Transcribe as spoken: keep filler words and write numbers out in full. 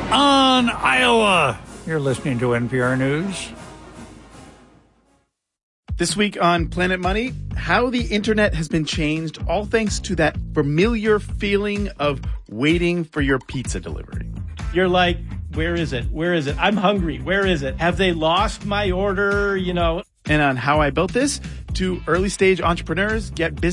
on Iowa. You're listening to N P R News. This week on Planet Money, how the internet has been changed, all thanks to that familiar feeling of waiting for your pizza delivery. You're like, where is it? Where is it? I'm hungry. Where is it? Have they lost my order? You know. And on how I built this, two early stage entrepreneurs get business